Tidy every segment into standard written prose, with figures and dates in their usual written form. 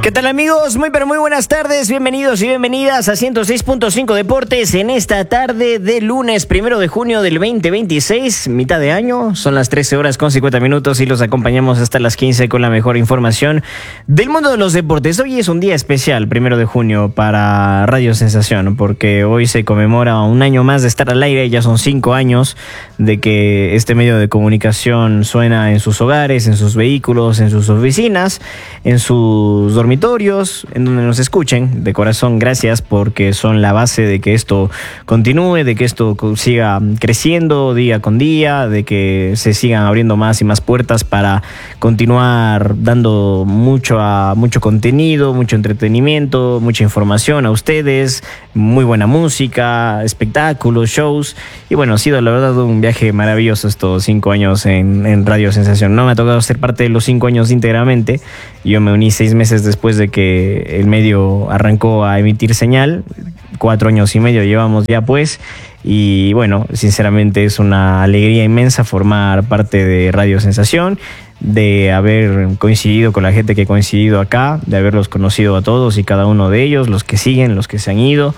¿Qué tal, amigos? Muy pero muy buenas tardes, bienvenidos y bienvenidas a 106.5 Deportes en esta tarde de lunes 1 de junio del 2026, mitad de año, son las 13 horas con 50 minutos y los acompañamos hasta las 15 con la mejor información del mundo de los deportes. Hoy es un día especial, 1 de junio, para Radio Sensación, porque hoy se conmemora un año más de estar al aire, ya son 5 años de que este medio de comunicación suena en sus hogares, en sus vehículos, en sus oficinas, en sus dormitorios, en donde nos escuchen. De corazón, gracias, porque son la base de que esto continúe, de que esto siga creciendo día con día, de que se sigan abriendo más y más puertas para continuar dando mucho contenido, mucho entretenimiento, mucha información a ustedes, muy buena música, espectáculos, shows. Y bueno, ha sido la verdad un viaje maravilloso estos 5 años en Radio Sensación. No me ha tocado ser parte de los 5 años íntegramente. Yo me uní 6 meses después de que el medio arrancó a emitir señal. 4 años y medio llevamos ya, pues. Y bueno, sinceramente es una alegría inmensa formar parte de Radio Sensación, de haber coincidido con la gente que ha coincidido acá, de haberlos conocido a todos y cada uno de ellos, los que siguen, los que se han ido.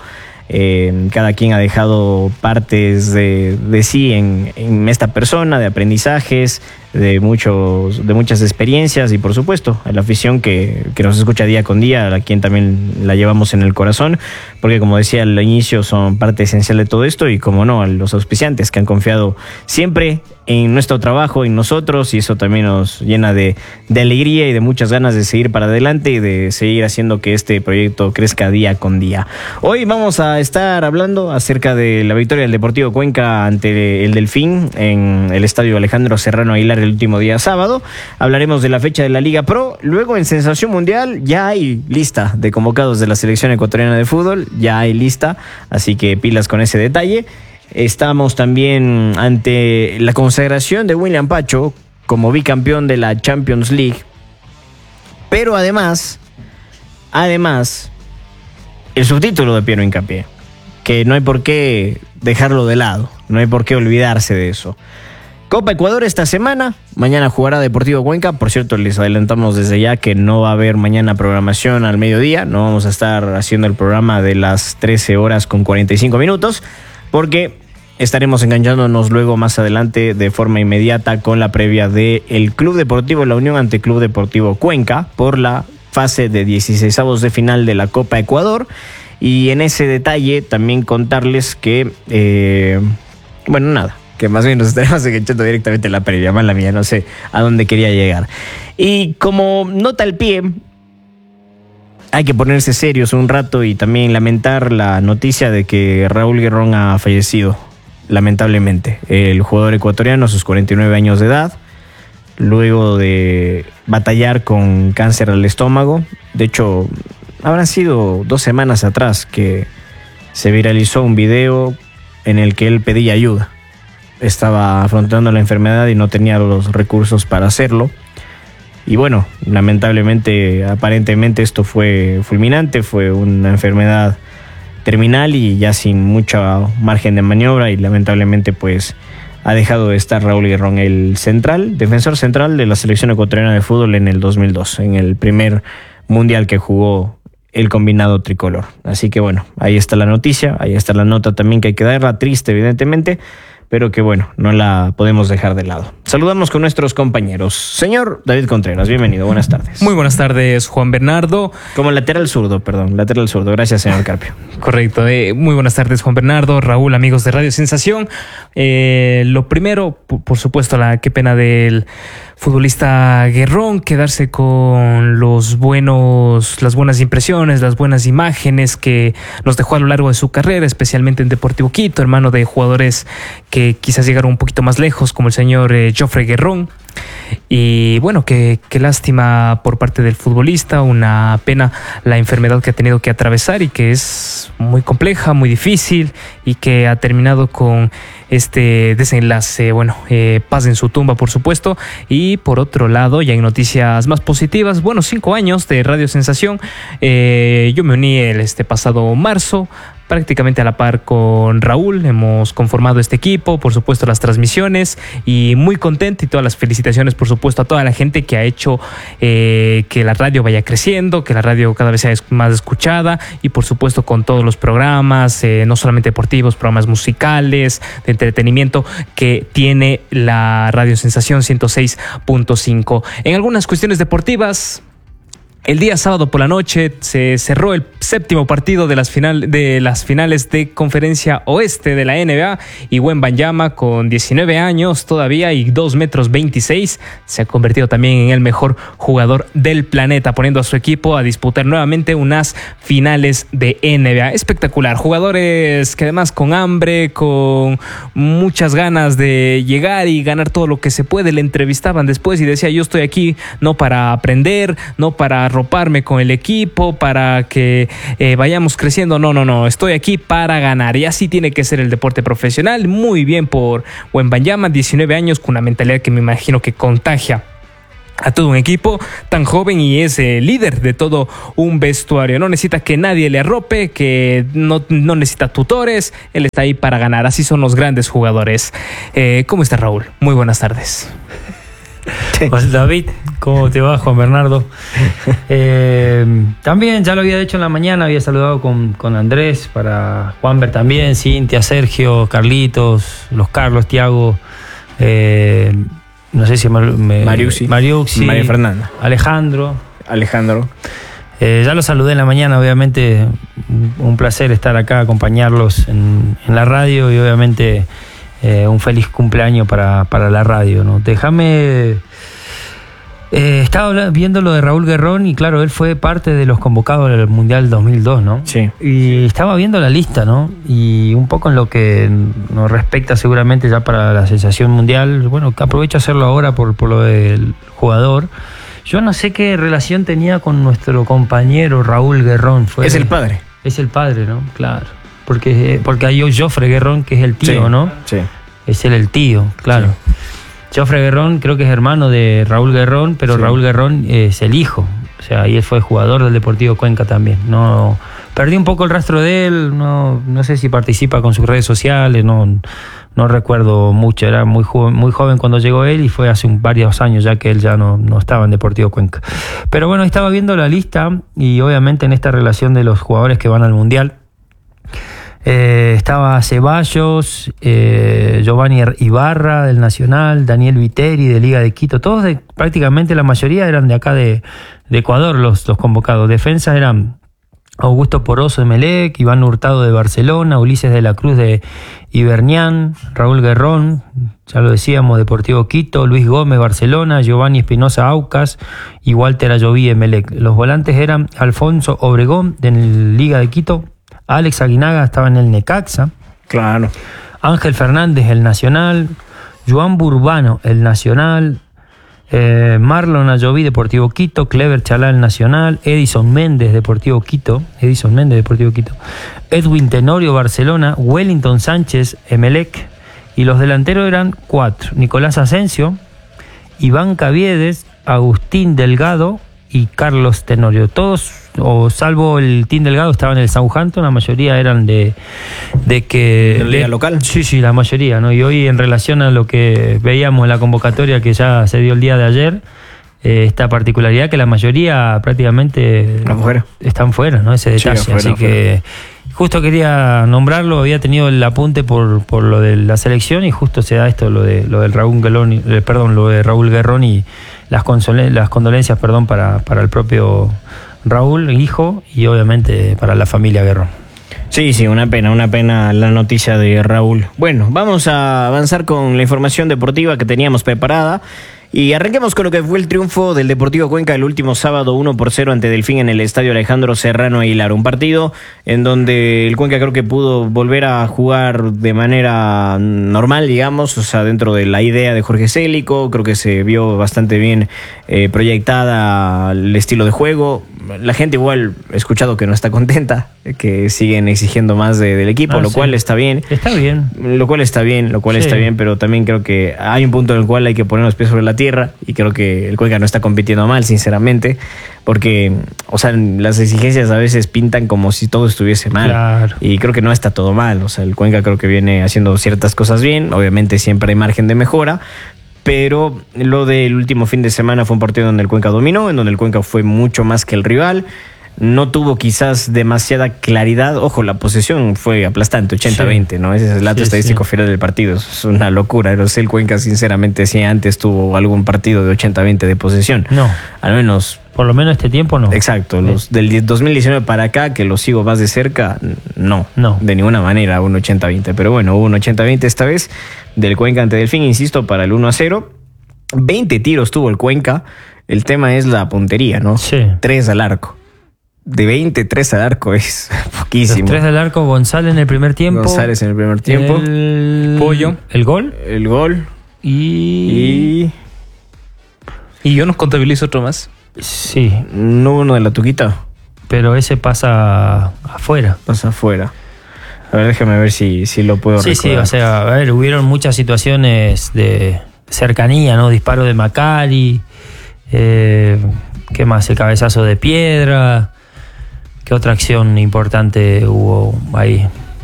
Cada quien ha dejado partes de sí en esta persona, de aprendizajes, de muchas experiencias y por supuesto a la afición que nos escucha día con día, a quien también la llevamos en el corazón, porque como decía al inicio son parte esencial de todo esto, y como no, a los auspiciantes que han confiado siempre en nuestro trabajo, en nosotros, y eso también nos llena de alegría y de muchas ganas de seguir para adelante y de seguir haciendo que este proyecto crezca día con día. Hoy vamos a estar hablando acerca de la victoria del Deportivo Cuenca ante el Delfín en el estadio Alejandro Serrano Aguilar el último día sábado. Hablaremos de la fecha de la Liga Pro. Luego, en Sensación Mundial, ya hay lista de convocados de la selección ecuatoriana de fútbol, ya hay lista, así que pilas con ese detalle. Estamos también ante la consagración de William Pacho como bicampeón de la Champions League. Pero además, el subtítulo de Piero Hincapié, que no hay por qué dejarlo de lado, no hay por qué olvidarse de eso. Copa Ecuador esta semana, mañana jugará Deportivo Cuenca. Por cierto, les adelantamos desde ya que no va a haber mañana programación al mediodía, no vamos a estar haciendo el programa de las 13 horas con 45 minutos, porque estaremos enganchándonos luego más adelante de forma inmediata con la previa del Club Deportivo La Unión ante Club Deportivo Cuenca por la fase de 16avos de final de la Copa Ecuador. Y en ese detalle también contarles que, que más bien nos estaremos enganchando directamente en la previa, mala mía, no sé a dónde quería llegar. Y como nota al pie, hay que ponerse serios un rato y también lamentar la noticia de que Raúl Guerrón ha fallecido, lamentablemente. El jugador ecuatoriano a sus 49 años de edad, luego de batallar con cáncer al estómago. De hecho, habrán sido 2 semanas atrás que se viralizó un video en el que él pedía ayuda. Estaba afrontando la enfermedad y no tenía los recursos para hacerlo. Y bueno, lamentablemente, aparentemente esto fue fulminante, fue una enfermedad terminal y ya sin mucho margen de maniobra, y lamentablemente pues ha dejado de estar Raúl Guerrón, el defensor central de la selección ecuatoriana de fútbol en el 2002, en el primer mundial que jugó el combinado tricolor. Así que bueno, ahí está la noticia, ahí está la nota también, que hay que darla, triste evidentemente, pero que bueno, no la podemos dejar de lado. Saludamos con nuestros compañeros. Señor David Contreras, bienvenido, buenas tardes. Muy buenas tardes, Juan Bernardo. Como lateral zurdo. Gracias, señor Carpio. Correcto, muy buenas tardes, Juan Bernardo, Raúl, amigos de Radio Sensación. Lo primero, por supuesto, qué pena del futbolista Guerrón, quedarse con las buenas impresiones, las buenas imágenes que nos dejó a lo largo de su carrera, especialmente en Deportivo Quito, hermano de jugadores que quizás llegaron un poquito más lejos, como el señor Jofre Guerrón. Y bueno, qué lástima por parte del futbolista, una pena la enfermedad que ha tenido que atravesar y que es muy compleja, muy difícil, y que ha terminado con este desenlace. Bueno, paz en su tumba, por supuesto. Y por otro lado, ya en noticias más positivas, bueno, 5 años de Radio Sensación. Yo me uní este pasado marzo prácticamente a la par con Raúl. Hemos conformado este equipo, por supuesto las transmisiones, y muy contento, y todas las felicitaciones por supuesto a toda la gente que ha hecho que la radio vaya creciendo, que la radio cada vez sea más escuchada, y por supuesto con todos los programas, no solamente deportivos, programas musicales, de entretenimiento que tiene la Radio Sensación 106.5. En algunas cuestiones deportivas, el día sábado por la noche se cerró el séptimo partido de las finales de Conferencia Oeste de la NBA, y Wembanyama, con 19 años todavía y 2,26 m, se ha convertido también en el mejor jugador del planeta, poniendo a su equipo a disputar nuevamente unas finales de NBA. Espectacular, jugadores que además con hambre, con muchas ganas de llegar y ganar todo lo que se puede. Le entrevistaban después y decía: yo estoy aquí no para aprender, no para arroparme con el equipo, para que vayamos creciendo, no, estoy aquí para ganar, y así tiene que ser el deporte profesional. Muy bien por Wembanyama, 19 años, con una mentalidad que me imagino que contagia a todo un equipo tan joven, y es líder de todo un vestuario. No necesita que nadie le arrope, que no necesita tutores, él está ahí para ganar. Así son los grandes jugadores. ¿Cómo está Raúl? Muy buenas tardes. Pues David, ¿cómo te va, Juan Bernardo? También ya lo había hecho en la mañana, había saludado con Andrés, para Juanber también, Cintia, Sergio, Carlitos, los Carlos, Tiago, no sé si Mariuxi, María Fernanda, Alejandro. Ya los saludé en la mañana, obviamente un placer estar acá, acompañarlos en la radio, y obviamente un feliz cumpleaños para la radio, ¿no? Déjame... estaba viendo lo de Raúl Guerrón, y claro, él fue parte de los convocados del Mundial 2002, ¿no? Sí. Y estaba viendo la lista, ¿no? Y un poco en lo que nos respecta seguramente ya para la sensación mundial, bueno, aprovecho a hacerlo ahora por lo del jugador. Yo no sé qué relación tenía con nuestro compañero Raúl Guerrón. Es el padre. Es el padre, ¿no? Claro. Porque hay Jofre Guerrón, que es el tío, sí, ¿no? Sí. Es él el tío, claro. Sí. Jofre Guerrón creo que es hermano de Raúl Guerrón, pero sí, Raúl Guerrón es el hijo. O sea, y él fue jugador del Deportivo Cuenca también. No, perdí un poco el rastro de él, no sé si participa con sus redes sociales, no recuerdo mucho. Era muy joven cuando llegó él, y fue hace varios años ya que él ya no estaba en Deportivo Cuenca. Pero bueno, estaba viendo la lista, y obviamente en esta relación de los jugadores que van al Mundial, estaba Ceballos, Giovanni Ibarra del Nacional, Daniel Viteri de Liga de Quito, todos prácticamente la mayoría eran de acá de Ecuador, los convocados. Defensas eran Augusto Poroso de Emelec, Iván Hurtado de Barcelona, Ulises de la Cruz de Ibernián, Raúl Guerrón, ya lo decíamos, Deportivo Quito, Luis Gómez, Barcelona, Giovanni Espinosa, Aucas, y Walter Ayoví, Emelec. Los volantes eran Alfonso Obregón de Liga de Quito, Alex Aguinaga estaba en el Necaxa. Claro. Ángel Fernández, el Nacional. Joan Burbano, el Nacional. Marlon Ayoví, Deportivo Quito. Clever Chalá, el Nacional. Edison Méndez, Deportivo Quito. Edwin Tenorio, Barcelona. Wellington Sánchez, Emelec. Y los delanteros eran 4. Nicolás Asensio, Iván Caviedes, Agustín Delgado y Carlos Tenorio. Todos, o salvo el Team Delgado, estaban en el Southampton. La mayoría eran de liga local. Sí, la mayoría, ¿no? Y hoy, en relación a lo que veíamos en la convocatoria que ya se dio el día de ayer, esta particularidad que la mayoría prácticamente están fuera, ¿no? Ese detalle. Sí, afuera, así que justo quería nombrarlo, había tenido el apunte por lo de la selección, y justo se da esto, lo de Raúl Guerrón, y las condolencias, para el propio Raúl, hijo, y obviamente para la familia Guerrón. Sí, una pena la noticia de Raúl. Bueno, vamos a avanzar con la información deportiva que teníamos preparada. Y arranquemos con lo que fue el triunfo del Deportivo Cuenca el último sábado 1-0 ante Delfín en el estadio Alejandro Serrano Aguilar. Un partido en donde el Cuenca creo que pudo volver a jugar de manera normal, digamos, o sea, dentro de la idea de Jorge Célico. Creo que se vio bastante bien proyectada el estilo de juego. la gente igual he escuchado que no está contenta, que siguen exigiendo más del equipo, lo cual está bien. Está bien. Lo cual está bien, pero también creo que hay un punto en el cual hay que poner los pies sobre la tierra y creo que el Cuenca no está compitiendo mal, sinceramente, porque, o sea, las exigencias a veces pintan como si todo estuviese mal. Claro. Y creo que no está todo mal, o sea, el Cuenca creo que viene haciendo ciertas cosas bien, obviamente siempre hay margen de mejora, pero lo del último fin de semana fue un partido donde el Cuenca dominó, en donde el Cuenca fue mucho más que el rival. No tuvo quizás demasiada claridad. Ojo, la posesión fue aplastante, 80-20, ¿no? Ese es el dato estadístico final del partido. Es una locura. No sé el Cuenca, sinceramente, si antes tuvo algún partido de 80-20 de posesión. No. Al menos... Por lo menos este tiempo no. Exacto. Los del 2019 para acá, que los sigo más de cerca, no. De ninguna manera un 80-20. Pero bueno, hubo un 80-20 esta vez del Cuenca ante Delfín, insisto, para el 1-0. 20 tiros tuvo el Cuenca. El tema es la puntería, ¿no? Sí. 3 al arco. De 20, 3 al arco es poquísimo. Los 3 al arco, González en el primer tiempo. González en el primer tiempo. El Pollo. El gol. El gol. Y yo no contabilizo otro más. Sí. No hubo uno de la Tuquita. Pero ese pasa afuera. Pasa afuera. A ver, déjame ver si lo puedo recordar. Sí, o sea, a ver, hubieron muchas situaciones de cercanía, ¿no? Disparo de Macari. ¿Qué más? El cabezazo de Piedra. ¿Qué otra acción importante hubo ahí?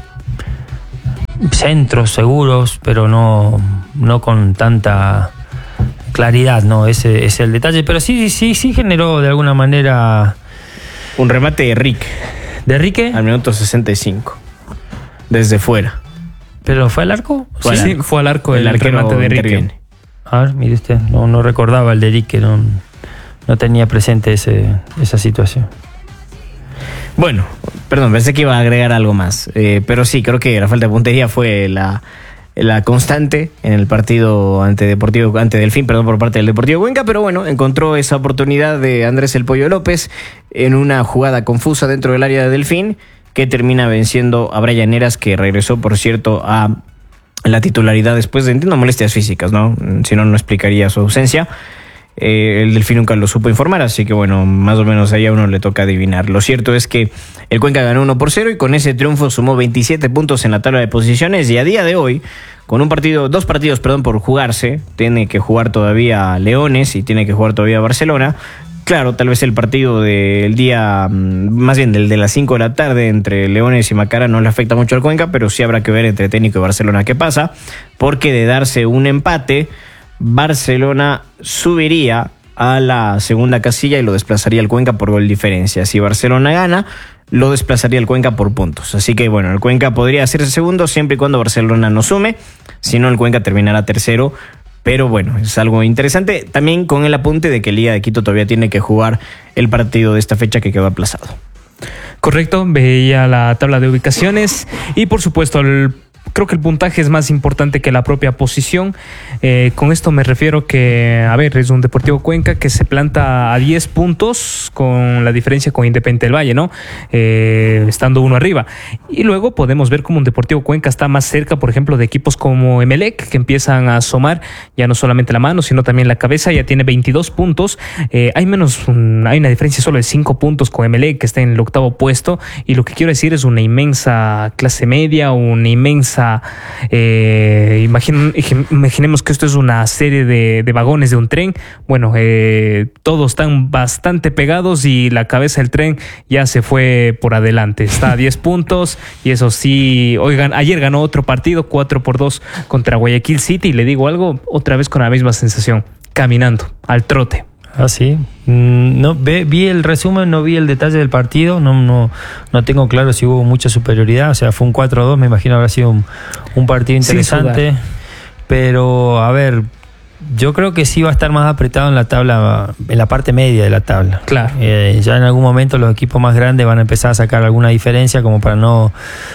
Centros seguros, pero no con tanta claridad, ¿no? Ese es el detalle. Pero sí generó de alguna manera... Un remate de Rique. ¿De Rique? Al minuto 65. Desde fuera. ¿Pero fue al arco? Sí, fue al arco el remate de Rique. A ver, mire usted, no recordaba el de Rique, no tenía presente esa situación. Bueno, perdón, pensé que iba a agregar algo más. Pero sí, creo que la falta de puntería fue la constante en el partido ante Delfín, por parte del Deportivo Cuenca, pero bueno, encontró esa oportunidad de Andrés El Pollo López en una jugada confusa dentro del área de Delfín, que termina venciendo a Brian Heras, que regresó, por cierto, a la titularidad después de, entiendo, molestias físicas, ¿no? Si no explicaría su ausencia. El Delfín nunca lo supo informar, así que bueno, más o menos ahí a uno le toca adivinar. Lo cierto es que el Cuenca ganó 1-0 y con ese triunfo sumó 27 puntos en la tabla de posiciones, y a día de hoy, con dos partidos por jugarse, tiene que jugar todavía Leones y tiene que jugar todavía Barcelona. Claro, tal vez el partido del día, más bien del de las 5 de la tarde entre Leones y Macará no le afecta mucho al Cuenca, pero sí habrá que ver entre Técnico y Barcelona qué pasa, porque de darse un empate, Barcelona subiría a la segunda casilla y lo desplazaría al Cuenca por gol diferencia. Si Barcelona gana, lo desplazaría al Cuenca por puntos. Así que bueno, el Cuenca podría hacerse segundo siempre y cuando Barcelona no sume, si no el Cuenca terminará tercero. Pero bueno, es algo interesante, también con el apunte de que Liga de Quito todavía tiene que jugar el partido de esta fecha que quedó aplazado. Correcto, veía la tabla de ubicaciones y por supuesto creo que el puntaje es más importante que la propia posición. Con esto me refiero que, a ver, es un Deportivo Cuenca que se planta a 10 puntos con la diferencia con Independiente del Valle, ¿no? Estando uno arriba. Y luego podemos ver cómo un Deportivo Cuenca está más cerca, por ejemplo, de equipos como Emelec, que empiezan a asomar ya no solamente la mano, sino también la cabeza. Ya tiene 22 puntos. Hay una diferencia solo de 5 puntos con Emelec, que está en el 8º puesto. Y lo que quiero decir es una inmensa clase media, una inmensa... imaginemos que esto es una serie de vagones de un tren. Bueno, todos están bastante pegados y la cabeza del tren ya se fue por adelante. Está a 10 puntos y eso sí, ayer ganó otro partido 4-2 contra Guayaquil City y le digo algo, otra vez con la misma sensación, caminando, al trote. Ah, sí. No, vi el resumen, no vi el detalle del partido, no tengo claro si hubo mucha superioridad, o sea, fue un 4-2, me imagino habrá sido un partido interesante, pero a ver, yo creo que sí va a estar más apretado en la tabla, en la parte media de la tabla. Claro. Ya en algún momento los equipos más grandes van a empezar a sacar alguna diferencia como para no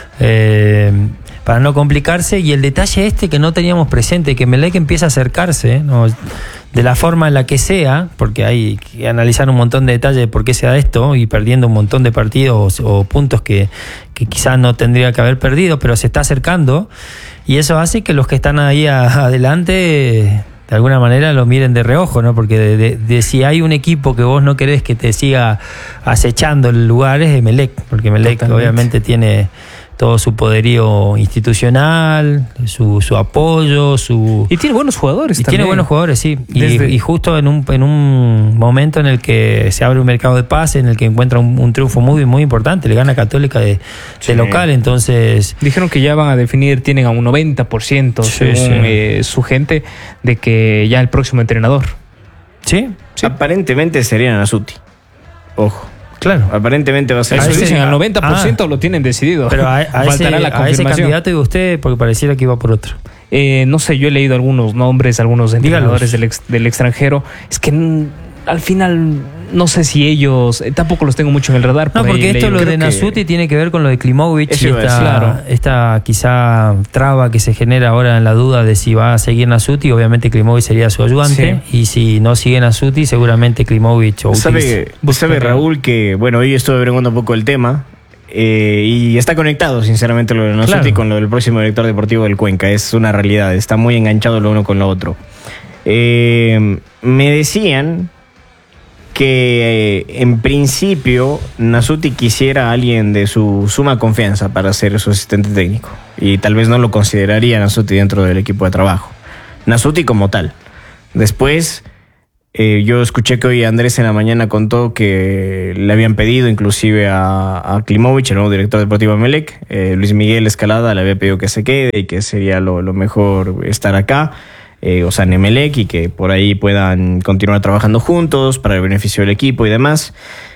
complicarse, y el detalle que no teníamos presente, que Emelec empieza a acercarse, ¿no? De la forma en la que sea, porque hay que analizar un montón de detalles de por qué se da esto, y perdiendo un montón de partidos o puntos que quizás no tendría que haber perdido, pero se está acercando, y eso hace que los que están ahí adelante de alguna manera lo miren de reojo, ¿no? Porque de si hay un equipo que vos no querés que te siga acechando el lugar es Emelec, porque Emelec obviamente tiene todo su poderío institucional, su apoyo, y tiene buenos jugadores y también. Tiene buenos jugadores, sí. Y justo en un momento en el que se abre un mercado de pase, en el que encuentra un triunfo muy, muy importante, le gana Católica de local, entonces... Dijeron que ya van a definir, tienen a un 90% según su gente, de que ya el próximo entrenador. ¿Sí? Aparentemente sería Nasuti. Ojo. Claro. Aparentemente va a ser. Eso dicen, al 90% lo tienen decidido. Pero faltará la confirmación. A ese candidato iba usted porque pareciera que iba por otro. No sé, yo he leído algunos nombres, algunos entrenadores del extranjero. Es que al final no sé si ellos, tampoco los tengo mucho en el radar. No, porque esto lo de Nasuti tiene que ver con lo de Klimovic y esta quizá traba que se genera ahora en la duda de si va a seguir Nasuti. Obviamente Klimovic sería su ayudante, y si no sigue Nasuti seguramente Klimovic o ¿Sabe Raúl que, bueno, hoy estuve averiguando un poco el tema y está conectado sinceramente lo de Nasuti con lo del próximo director deportivo del Cuenca? Es una realidad, está muy enganchado lo uno con lo otro. Me decían que en principio Nasuti quisiera a alguien de su suma confianza para ser su asistente técnico, y tal vez no lo consideraría Nasuti dentro del equipo de trabajo, Nasuti como tal. Después yo escuché que hoy Andrés en la mañana contó que le habían pedido inclusive a Klimovic, el nuevo director deportivo de Emelec, Luis Miguel Escalada le había pedido que se quede y que sería lo mejor estar acá, o sea, en Emelec, y que por ahí puedan continuar trabajando juntos para el beneficio del equipo y demás.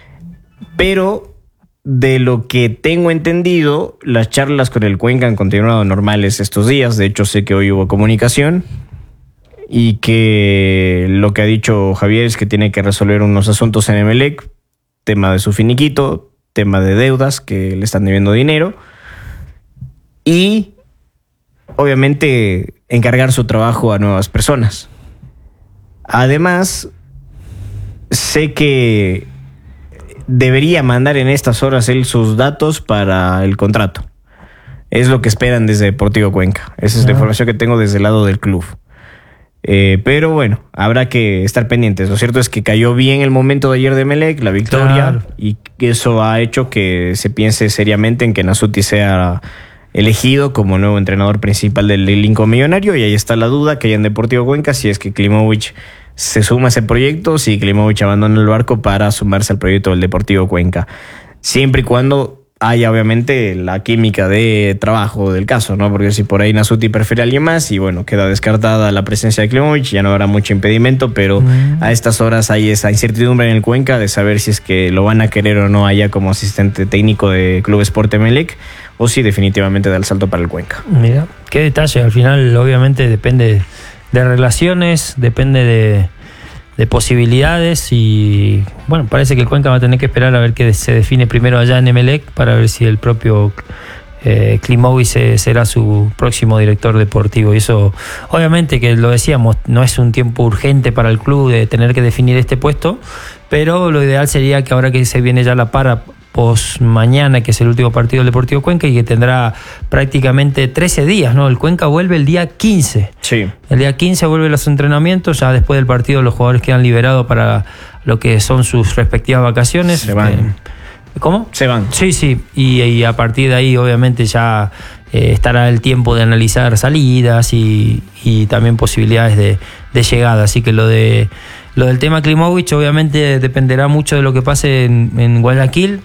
Pero de lo que tengo entendido, las charlas con el Cuenca han continuado normales estos días. De hecho, sé que hoy hubo comunicación y que lo que ha dicho Javier es que tiene que resolver unos asuntos en Emelec, tema de su finiquito, tema de deudas que le están debiendo dinero, y obviamente encargar su trabajo a nuevas personas. Además, sé que debería mandar en estas horas él sus datos para el contrato. Es lo que esperan desde Deportivo Cuenca. Esa es la información que tengo desde el lado del club. Pero bueno, habrá que estar pendientes. Lo cierto es que cayó bien el momento de ayer de Emelec, la victoria, y eso ha hecho que se piense seriamente en que Nasuti sea elegido como nuevo entrenador principal del Lincoln Millonario, y ahí está la duda que hay en Deportivo Cuenca si es que Klimovic se suma a ese proyecto, si Klimovic abandona el barco para sumarse al proyecto del Deportivo Cuenca, siempre y cuando haya obviamente la química de trabajo del caso, ¿no? Porque si por ahí Nasuti prefiere a alguien más y bueno, queda descartada la presencia de Klimovic, ya no habrá mucho impedimento, pero a estas horas hay esa incertidumbre en el Cuenca de saber si es que lo van a querer o no allá como asistente técnico de Club Sport Emelec, o si definitivamente da el salto para el Cuenca. Mira, qué detalle. Al final obviamente depende de relaciones, depende de posibilidades, y bueno, parece que el Cuenca va a tener que esperar a ver qué se define primero allá en Emelec para ver si el propio Klimovic será su próximo director deportivo. Y eso, obviamente, que lo decíamos, no es un tiempo urgente para el club de tener que definir este puesto, pero lo ideal sería que ahora que se viene ya la pos mañana, que es el último partido del Deportivo Cuenca y que tendrá prácticamente 13 días, ¿no? El Cuenca vuelve el día 15. Sí. El día 15 vuelve los entrenamientos, ya después del partido los jugadores quedan liberados para lo que son sus respectivas vacaciones. Se van. ¿Cómo? Se van. Sí. Y a partir de ahí obviamente ya estará el tiempo de analizar salidas y también posibilidades de llegada. Así que lo del tema Klimovic obviamente dependerá mucho de lo que pase en Guayaquil.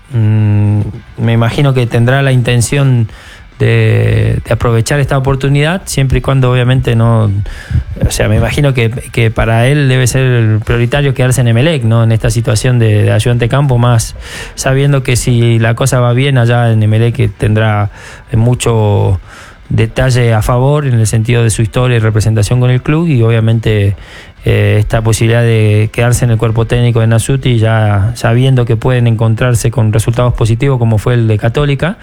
Me imagino que tendrá la intención de aprovechar esta oportunidad, siempre y cuando obviamente no, o sea, me imagino que para él debe ser prioritario quedarse en Emelec, ¿no? En esta situación de ayudante de campo, más sabiendo que si la cosa va bien allá en Emelec tendrá mucho detalle a favor en el sentido de su historia y representación con el club, y obviamente esta posibilidad de quedarse en el cuerpo técnico de Nasuti, ya sabiendo que pueden encontrarse con resultados positivos como fue el de Católica,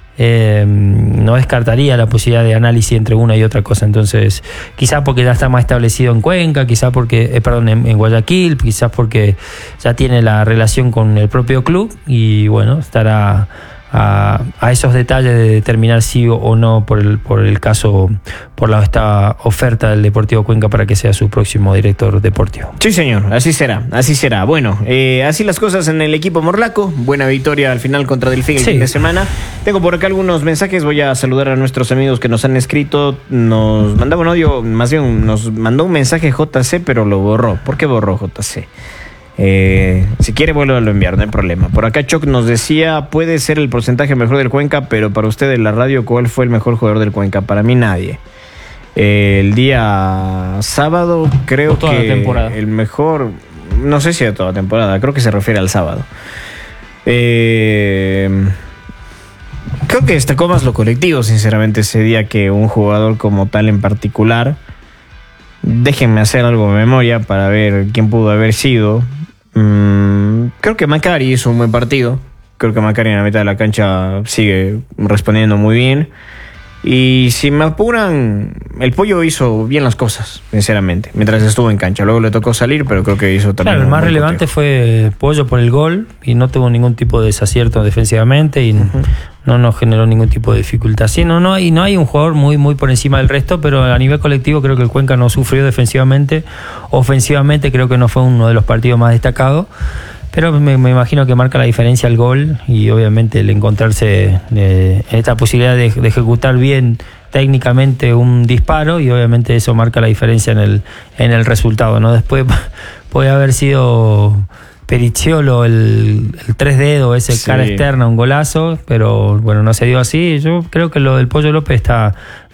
no descartaría la posibilidad de análisis entre una y otra cosa. Entonces, quizás porque ya está más establecido en Cuenca, quizás porque, en Guayaquil, quizás porque ya tiene la relación con el propio club, y bueno, estará a esos detalles de determinar sí o no por el caso, por esta oferta del Deportivo Cuenca para que sea su próximo director deportivo. Sí, señor, así será, así será. Bueno, así las cosas en el equipo morlaco. Buena victoria al final contra Delfín el fin de semana. Tengo por acá algunos mensajes, voy a saludar a nuestros amigos que nos han escrito. Nos mandaba un audio, más bien nos mandó un mensaje JC, pero lo borró. ¿Por qué borró JC? Si quiere vuelvo a enviar, no hay problema. Por acá Choc nos decía, puede ser el porcentaje mejor del Cuenca, pero para usted en la radio, ¿cuál fue el mejor jugador del Cuenca? Para mí nadie. El día sábado creo toda que la temporada. El mejor, no sé si de toda la temporada, creo que se refiere al sábado. Creo que destacó más lo colectivo, sinceramente, ese día que un jugador como tal en particular. Déjenme hacer algo de memoria para ver quién pudo haber sido. Creo que Macari hizo un buen partido. Creo que Macari en la mitad de la cancha sigue respondiendo muy bien. Y si me apuran, el Pollo hizo bien las cosas, sinceramente, mientras estuvo en cancha. Luego le tocó salir, pero creo que hizo también. Claro, el más relevante fue Pollo por el gol y no tuvo ningún tipo de desacierto defensivamente y no nos generó ningún tipo de dificultad. Sí, no hay un jugador muy por encima del resto, pero a nivel colectivo creo que el Cuenca no sufrió defensivamente. Ofensivamente creo que no fue uno de los partidos más destacados. Pero me imagino que marca la diferencia el gol y obviamente el encontrarse esta posibilidad de ejecutar bien técnicamente un disparo y obviamente eso marca la diferencia en el resultado, ¿no? Después puede haber sido Pericciolo el tres dedos, ese cara externa, un golazo, pero bueno, no se dio así. Yo creo que lo del Pollo López está